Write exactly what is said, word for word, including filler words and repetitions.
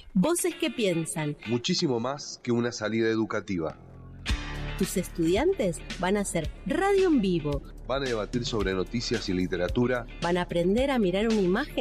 Voces que piensan. Muchísimo más que una salida educativa. Tus estudiantes van a hacer radio en vivo. Van a debatir sobre noticias y literatura. Van a aprender a mirar una imagen